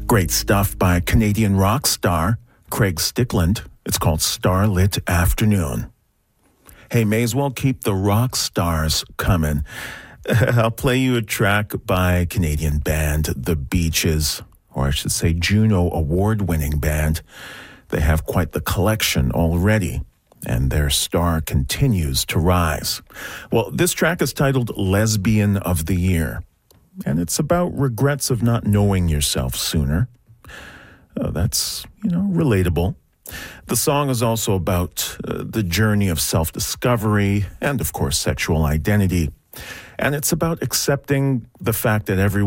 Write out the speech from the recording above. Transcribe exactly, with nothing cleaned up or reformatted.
Great stuff by Canadian rock star Craig Stickland. It's called Starlit Afternoon. Hey, may as well keep the rock stars coming. I'll play you a track by Canadian band The Beaches, or I should say Juno award-winning band. They have quite the collection already, and their star continues to rise. Well, this track is titled Lesbian of the Year, and it's about regrets of not knowing yourself sooner. Uh, that's, you know, relatable. The song is also about uh, the journey of self-discovery and, of course, sexual identity. And it's about accepting the fact that everyone